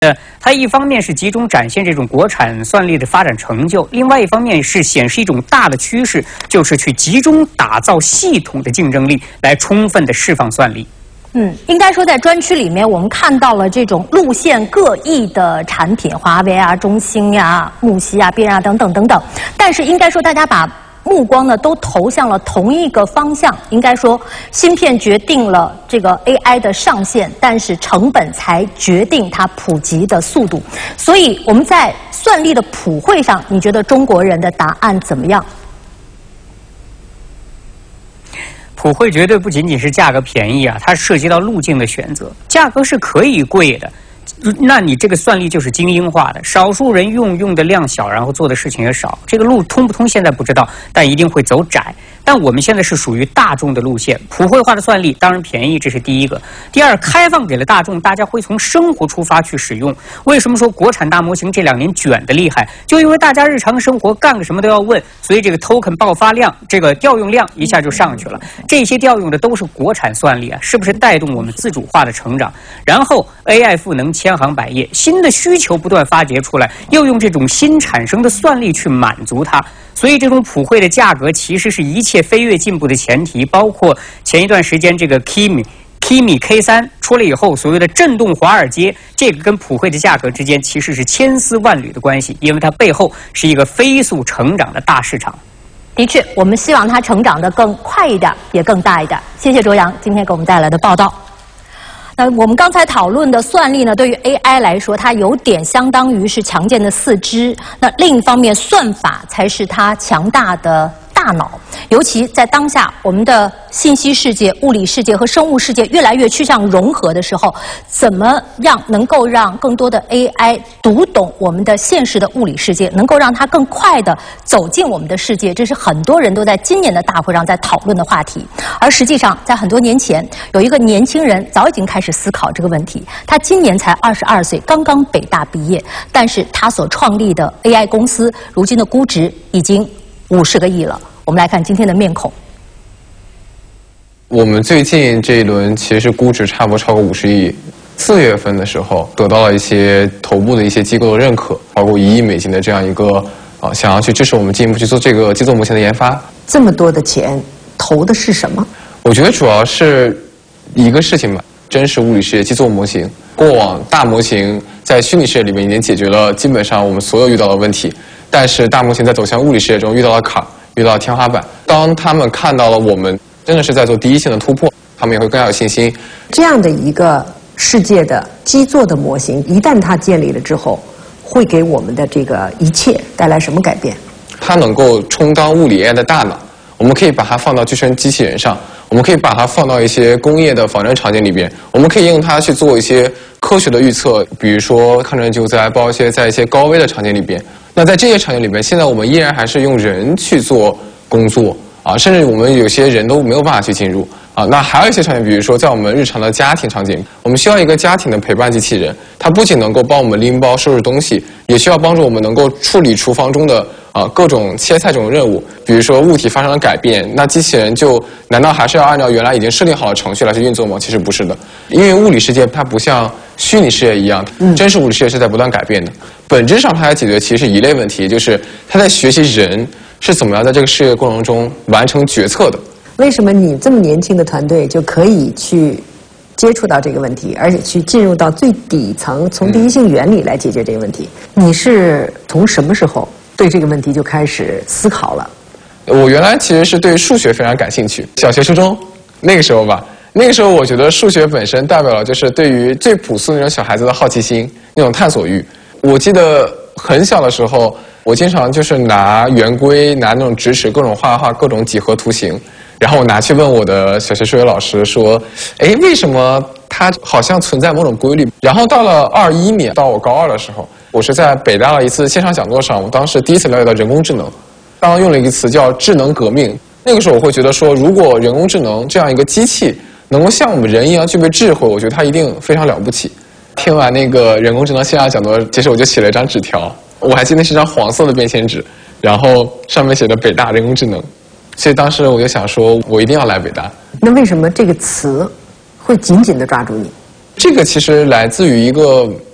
它一方面是集中展现这种国产算力的发展成就，另外一方面是显示一种大的趋势，就是去集中打造系统的竞争力，来充分的释放算力。 应该说在专区里面，我们看到了这种路线各异的产品，华为啊、中兴呀、木西啊、边啊等等等等。但是应该说，大家把目光呢都投向了同一个方向。应该说，芯片决定了这个 AI 的上限，但是成本才决定它普及的速度。所以我们在算力的普惠上，你觉得中国人的答案怎么样？ 普惠绝对不仅仅是价格便宜啊，它涉及到路径的选择，价格是可以贵的。那你这个算力就是精英化的，少数人用的量小，然后做的事情也少。这个路通不通现在不知道，但一定会走窄。但我们现在是属于大众的路线，普惠化的算力当然便宜，这是第一个。第二，开放给了大众，大家会从生活出发去使用。为什么说国产大模型这2年卷的厉害？就因为大家日常生活干个什么都要问，所以这个 token 爆发量，这个调用量一下就上去了。这些调用的都是国产算力啊，是不是带动我们自主化的成长？然后 AI 赋能千行百业，新的需求不断发掘出来，又用这种新产生的算力去满足它。所以这种普惠的价格其实是一切飞跃进步的前提，包括前一段时间这个 Kimi K3 出来以后，所谓的震动华尔街，这个跟普惠的价格之间其实是千丝万缕的关系，因为它背后是一个飞速成长的大市场。 的确，我们希望它成长得更快一点，也更大一点。谢谢卓阳今天给我们带来的报道。那我们刚才讨论的算力呢，对于 AI 来说，它有点相当于是强健的四肢。那另一方面，算法才是它强大的大脑。尤其在当下，我们的信息世界、物理世界和生物世界越来越趋向融合的时候，怎么样能够让更多的 AI 读懂我们的现实的物理世界，能够让它更快地走进我们的世界，这是很多人都在今年的大会上在讨论的话题。而实际上，在很多年前，有一个年轻人早已经开始思考这个问题。他今年才22岁，刚刚北大毕业，但是他所创立的 AI 公司，如今的估值已经50个亿了。我们来看今天的面孔。 我们最近这一轮其实是估值差不多超过50亿。4月份的时候，得到了一些头部的一些机构的认可，包括1亿美金的这样一个想要去支持我们进一步去做这个基座模型的研发。 这么多的钱投的是什么？ 我觉得主要是一个事情吧，真实物理世界基座模型。过往大模型在虚拟世界里面已经解决了基本上我们所有遇到的问题，但是大模型在走向物理世界中遇到了坎，遇到了天花板。当他们看到了我们真的是在做第一线的突破，他们也会更加有信心。 这样的一个世界的基座的模型，一旦它建立了之后，会给我们的这个一切带来什么改变？ 它能够充当物理 AI 的大脑，我们可以把它放到具身机器人上，我们可以把它放到一些工业的仿真场景里边，我们可以用它去做一些科学的预测，比如说抗震救灾，包括在一些高危的场景里边。那在这些场景里边，现在我们依然还是用人去做工作啊，甚至我们有些人都没有办法去进入啊。那还有一些场景，比如说在我们日常的家庭场景，我们需要一个家庭的陪伴机器人，它不仅能够帮我们拎包收拾东西，也需要帮助我们能够处理厨房中的各种切菜这种任务。比如说物体发生了改变，那机器人就难道还是要按照原来已经设定好的程序来去运作吗？其实不是的，因为物理世界它不像虚拟世界一样，真实物理世界是在不断改变的。本质上它在解决其实是一类问题，就是它在学习人是怎么样在这个世界过程中完成决策的。 为什么你这么年轻的团队就可以去接触到这个问题，而且去进入到最底层，从第一性原理来解决这个问题？你是从什么时候对这个问题就开始思考了？ 我原来其实是对数学非常感兴趣，小学初中那个时候吧，那个时候我觉得数学本身代表了就是对于最朴素的那种小孩子的好奇心，那种探索欲。我记得很小的时候，我经常就是拿圆规，拿那种直尺，各种画各种几何图形，然后我拿去问我的小学数学老师说，为什么它好像存在某种规律？然后到了21年，到我高2的时候，我是在北大的一次线上讲座上，我当时第一次了解到人工智能，当时用了一个词叫智能革命。那个时候我会觉得说，如果人工智能这样一个机器能够像我们人一样具备智慧，我觉得它一定非常了不起。听完那个人工智能线下讲座，其实我就写了一张纸条，我还记得是一张黄色的便签纸，然后上面写着北大人工智能。所以当时我就想说，我一定要来北大。 那为什么这个词会紧紧地抓住你？ 这个其实来自于一个